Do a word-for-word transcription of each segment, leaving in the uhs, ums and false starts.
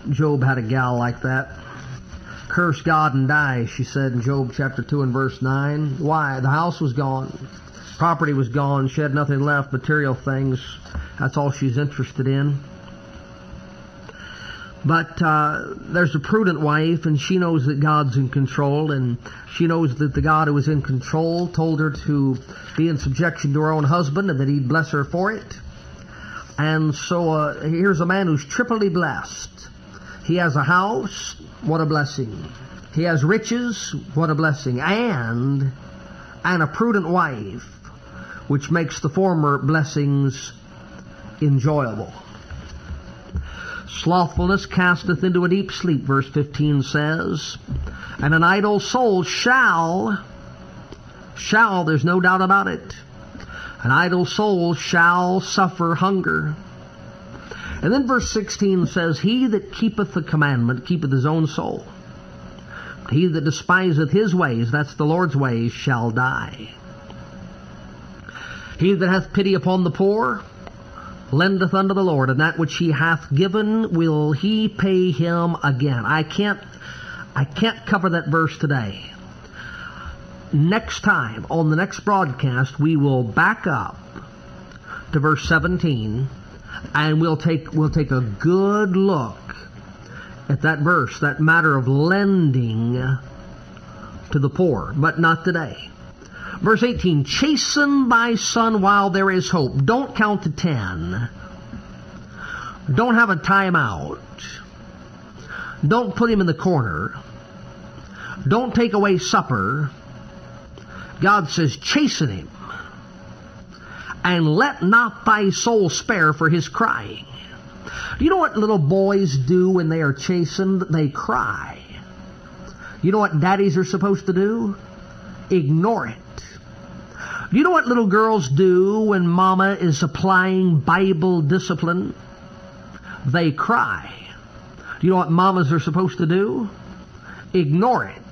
Job had a gal like that. Curse God and die, she said in Job chapter two and verse nine. Why? The house was gone. Property was gone. She had nothing left. Material things. That's all she's interested in. But uh, there's a prudent wife, and she knows that God's in control, and she knows that the God who is in control told her to be in subjection to her own husband and that he'd bless her for it. And so uh, here's a man who's triply blessed. He has a house. What a blessing. He has riches. What a blessing. And, and a prudent wife, which makes the former blessings enjoyable. Slothfulness casteth into a deep sleep, verse fifteen says. And an idle soul shall, shall, there's no doubt about it, an idle soul shall suffer hunger. And then verse sixteen says, He that keepeth the commandment keepeth his own soul. He that despiseth his ways, that's the Lord's ways, shall die. He that hath pity upon the poor lendeth unto the Lord, and that which he hath given will he pay him again. I can't, I can't cover that verse today. Next time, on the next broadcast, we will back up to verse seventeen, and we'll take we'll take a good look at that verse, that matter of lending to the poor, but not today. Verse eighteen, chasten thy son while there is hope. Don't count to ten. Don't have a timeout. Don't put him in the corner. Don't take away supper. God says, chasten him, and let not thy soul spare for his crying. Do you know what little boys do when they are chastened? They cry. You know what daddies are supposed to do? Ignore it. Do you know what little girls do when mama is applying Bible discipline? They cry. Do you know what mamas are supposed to do? Ignore it.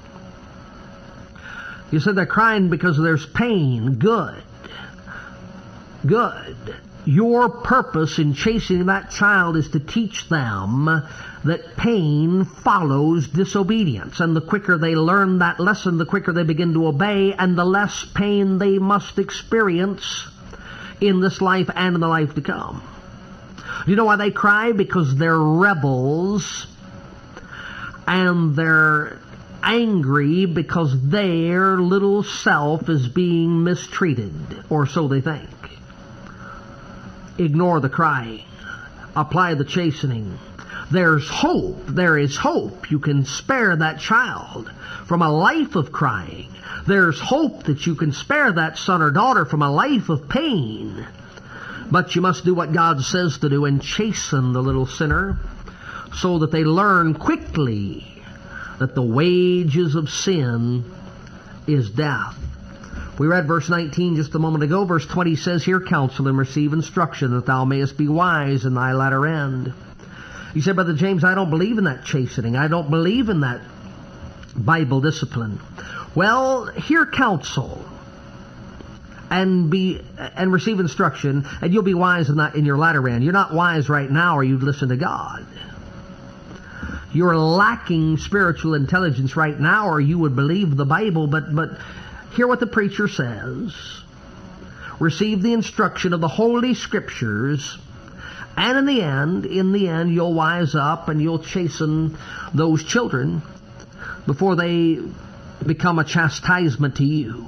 You said they're crying because there's pain. Good. Good. Your purpose in chasing that child is to teach them that pain follows disobedience. And the quicker they learn that lesson, the quicker they begin to obey, and the less pain they must experience in this life and in the life to come. You know why they cry? Because they're rebels, and they're angry because their little self is being mistreated, or so they think. Ignore the crying. Apply the chastening. There's hope. There is hope. You can spare that child from a life of crying. There's hope that you can spare that son or daughter from a life of pain. But you must do what God says to do and chasten the little sinner so that they learn quickly that the wages of sin is death. We read verse nineteen just a moment ago. Verse twenty says, Hear counsel and receive instruction, that thou mayest be wise in thy latter end. You say, Brother James, I don't believe in that chastening. I don't believe in that Bible discipline. Well, hear counsel and be and receive instruction, and you'll be wise in that in your latter end. You're not wise right now, or you'd listen to God. You're lacking spiritual intelligence right now, or you would believe the Bible, but but hear what the preacher says. Receive the instruction of the Holy Scriptures, and in the end, in the end, you'll wise up and you'll chasten those children before they become a chastisement to you.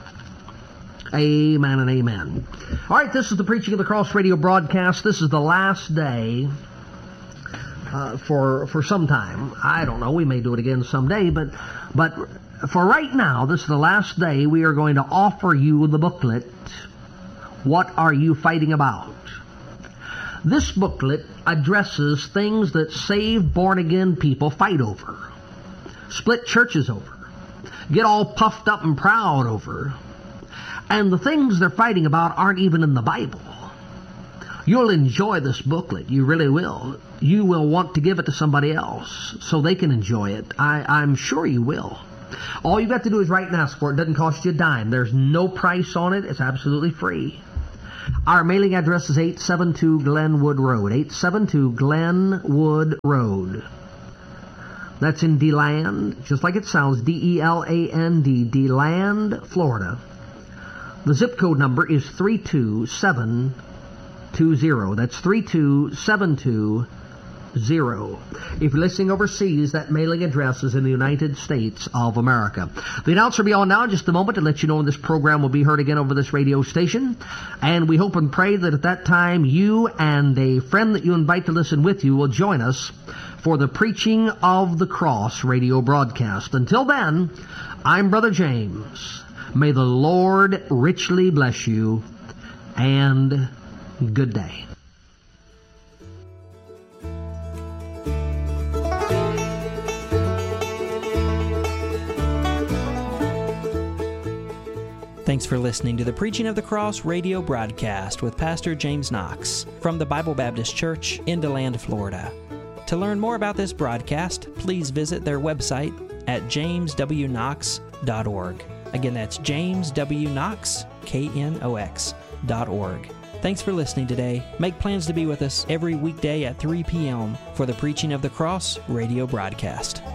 Amen and amen. All right, this is the Preaching of the Cross radio broadcast. This is the last day uh, for for some time. I don't know. We may do it again someday, but but for right now, this is the last day. We are going to offer you the booklet, What Are You Fighting About? This booklet addresses things that saved, born-again people fight over, split churches over, get all puffed up and proud over. And the things they're fighting about aren't even in the Bible. You'll enjoy this booklet. You really will. You will want to give it to somebody else so they can enjoy it. I, I'm sure you will. All you've got to do is write and ask for it. It doesn't cost you a dime. There's no price on it. It's absolutely free. Our mailing address is eight seventy-two Glenwood Road, eight seventy-two Glenwood Road. That's in DeLand, just like it sounds, D E L A N D, DeLand, Florida. The zip code number is three two seven two zero. That's three two seven two zero. If you're listening overseas, that mailing address is in the United States of America. The announcer will be on now in just a moment to let you know when this program will be heard again over this radio station. And we hope and pray that at that time you and a friend that you invite to listen with you will join us for the Preaching of the Cross radio broadcast. Until then, I'm Brother James. May the Lord richly bless you, and good day. Thanks for listening to the Preaching of the Cross radio broadcast with Pastor James Knox from the Bible Baptist Church in DeLand, Florida. To learn more about this broadcast, please visit their website at james w knox dot org. Again, that's james w knox, K N O X, dot org. Thanks for listening today. Make plans to be with us every weekday at three p.m. for the Preaching of the Cross radio broadcast.